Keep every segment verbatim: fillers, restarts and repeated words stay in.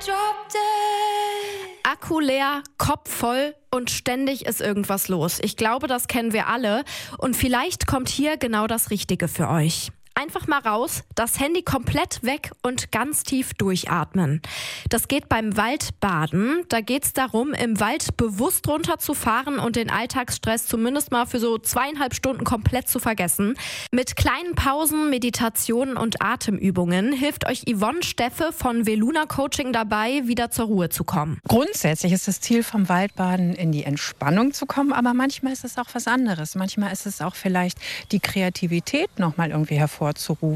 Akku leer, Kopf voll und ständig ist irgendwas los. Ich glaube, das kennen wir alle. Und vielleicht kommt hier genau das Richtige für euch. Einfach mal raus, das Handy komplett weg und ganz tief durchatmen. Das geht beim Waldbaden. Da geht es darum, im Wald bewusst runterzufahren und den Alltagsstress zumindest mal für so zweieinhalb Stunden komplett zu vergessen. Mit kleinen Pausen, Meditationen und Atemübungen hilft euch Yvonne Steffe von Veluna Coaching dabei, wieder zur Ruhe zu kommen. Grundsätzlich ist das Ziel vom Waldbaden, in die Entspannung zu kommen, aber manchmal ist es auch was anderes. Manchmal ist es auch vielleicht die Kreativität nochmal irgendwie hervorzurufen.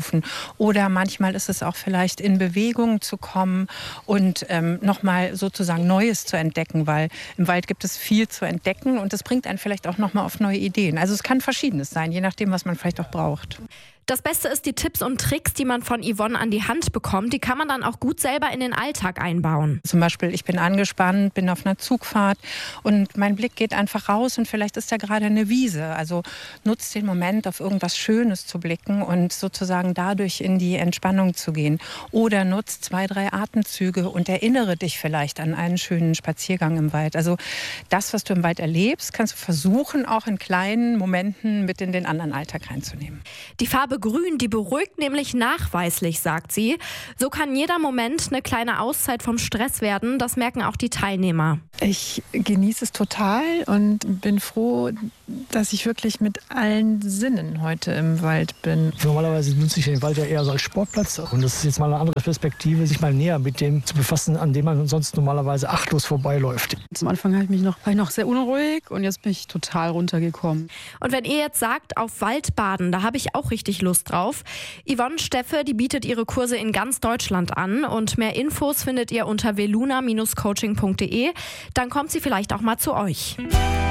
Oder manchmal ist es auch vielleicht in Bewegung zu kommen und ähm, nochmal sozusagen Neues zu entdecken, weil im Wald gibt es viel zu entdecken und es bringt einen vielleicht auch nochmal auf neue Ideen. Also es kann Verschiedenes sein, je nachdem, was man vielleicht auch braucht. Das Beste ist, die Tipps und Tricks, die man von Yvonne an die Hand bekommt, die kann man dann auch gut selber in den Alltag einbauen. Zum Beispiel, ich bin angespannt, bin auf einer Zugfahrt und mein Blick geht einfach raus und vielleicht ist da gerade eine Wiese. Also nutzt den Moment, auf irgendwas Schönes zu blicken und sozusagen dadurch in die Entspannung zu gehen. Oder nutzt zwei, drei Atemzüge und erinnere dich vielleicht an einen schönen Spaziergang im Wald. Also das, was du im Wald erlebst, kannst du versuchen, auch in kleinen Momenten mit in den anderen Alltag reinzunehmen. Die Farbe Grün, die beruhigt nämlich nachweislich, sagt sie. So kann jeder Moment eine kleine Auszeit vom Stress werden. Das merken auch die Teilnehmer. Ich genieße es total und bin froh, dass ich wirklich mit allen Sinnen heute im Wald bin. Normalerweise nutze ich den Wald ja eher so als Sportplatz. Und das ist jetzt mal eine andere Perspektive, sich mal näher mit dem zu befassen, an dem man sonst normalerweise achtlos vorbeiläuft. Zum Anfang habe ich mich noch, war ich noch sehr unruhig und jetzt bin ich total runtergekommen. Und wenn ihr jetzt sagt, auf Waldbaden, da habe ich auch richtig Lust drauf. Yvonne Steffe, die bietet ihre Kurse in ganz Deutschland an und mehr Infos findet ihr unter veluna Bindestrich coaching Punkt de. Dann kommt sie vielleicht auch mal zu euch.